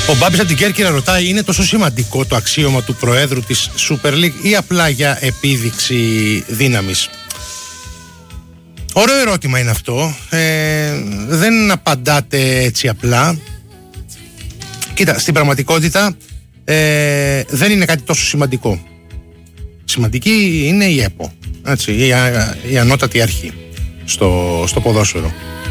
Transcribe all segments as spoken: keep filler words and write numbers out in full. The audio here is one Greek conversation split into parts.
Ο Μπάμπης από την Κέρκυρα ρωτάει, είναι τόσο σημαντικό το αξίωμα του Προέδρου της Super League ή απλά για επίδειξη δύναμης? Ωραίο ερώτημα είναι αυτό. Ε, δεν απαντάτε έτσι απλά. Κοίτα, στην πραγματικότητα ε, δεν είναι κάτι τόσο σημαντικό. Σημαντική είναι η ΕΠΟ, έτσι, η, α, η ανώτατη αρχή στο, στο ποδόσφαιρο.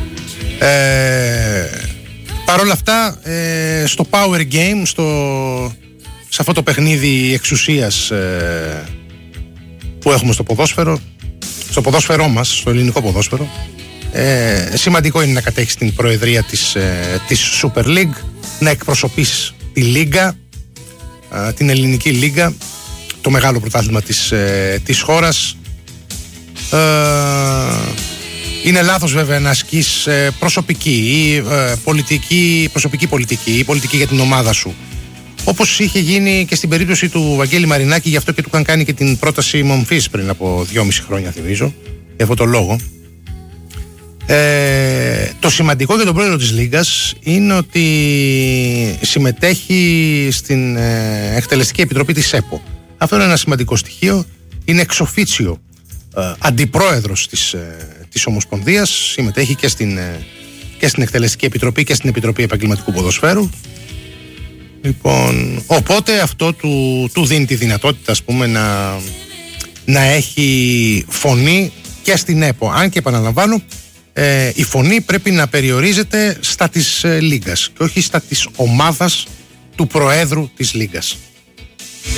Ε, Παρ' όλα αυτά, ε, στο power game, στο, σε αυτό το παιχνίδι εξουσίας ε, που έχουμε στο ποδόσφαιρο, στο ποδόσφαιρό μας, στο ελληνικό ποδόσφαιρο, ε, σημαντικό είναι να κατέχεις την προεδρία της, ε, της Super League, να εκπροσωπείς τη Λίγκα, ε, την ελληνική Λίγκα, το μεγάλο πρωτάθλημα της, ε, της χώρας. Ε, Είναι λάθος βέβαια να ασκείς ε, προσωπική ή ε, πολιτική, προσωπική πολιτική ή πολιτική για την ομάδα σου. Όπως είχε γίνει και στην περίπτωση του Βαγγέλη Μαρινάκη, γι' αυτό και του είχαν κάνει και την πρόταση μομφής πριν από δυόμιση χρόνια, θυμίζω, για αυτό το λόγο. Ε, το σημαντικό για τον πρόεδρο της Λίγκας είναι ότι συμμετέχει στην ε, εκτελεστική επιτροπή της ΕΠΟ. Αυτό είναι ένα σημαντικό στοιχείο. Είναι εξ οφίτσιο ε, αντιπρόεδρος της, ε, της Ομοσπονδίας, συμμετέχει και στην, ε, και στην εκτελεστική επιτροπή και στην Επιτροπή Επαγγελματικού Ποδοσφαίρου. Λοιπόν, οπότε αυτό του, του δίνει τη δυνατότητα, ας πούμε, να, να έχει φωνή και στην ΕΠΟ. Αν και επαναλαμβάνω, ε, η φωνή πρέπει να περιορίζεται στα της ε, Λίγκας και όχι στα της ομάδας του Προέδρου της Λίγκας.